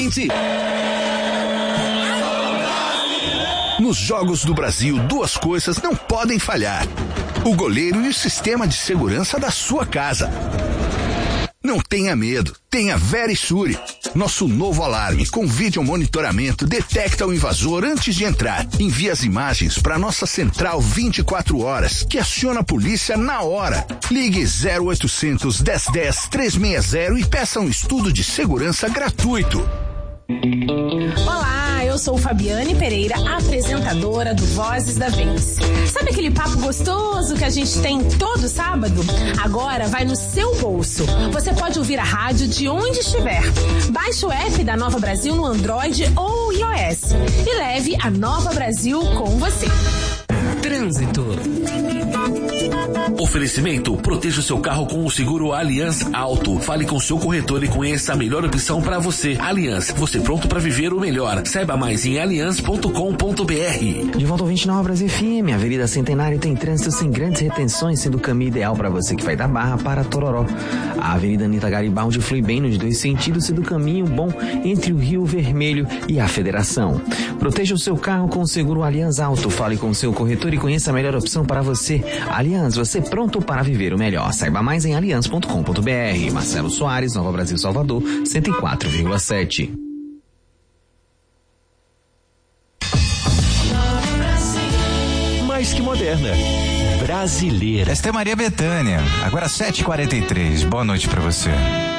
Nos Jogos do Brasil, duas coisas não podem falhar: o goleiro e o sistema de segurança da sua casa. Não tenha medo, tenha Verisure. Nosso novo alarme com vídeo monitoramento detecta o invasor antes de entrar. Envia as imagens para nossa central 24 horas, que aciona a polícia na hora. Ligue 0800 1010 360 e peça um estudo de segurança gratuito. Olá, eu sou Fabiane Pereira, apresentadora do Vozes da Vez. Sabe aquele papo gostoso que a gente tem todo sábado? Agora vai no seu bolso. Você pode ouvir a rádio de onde estiver. Baixe o app da Nova Brasil no Android ou iOS e leve a Nova Brasil com você. Trânsito. Oferecimento: proteja o seu carro com o seguro Allianz Auto. Fale com seu corretor e conheça a melhor opção para você. Allianz, você pronto para viver o melhor. Saiba mais em allianz.com.br. De volta, ouvinte, Nova Brasil FM. A Avenida Centenário tem trânsito sem grandes retenções, sendo o caminho ideal para você que vai da Barra para Tororó. A Avenida Anita Garibaldi flui bem nos dois sentidos, sendo o caminho bom entre o Rio Vermelho e a Federação. Proteja o seu carro com o seguro Allianz Auto. Fale com seu corretor e conheça a melhor opção para você. Allianz, você pronto para viver o melhor. Saiba mais em allianz.com.br. Marcelo Soares, Nova Brasil, Salvador, 104,7. Mais que moderna, brasileira. Esta é Maria Bethânia, agora 7h43. Boa noite para você.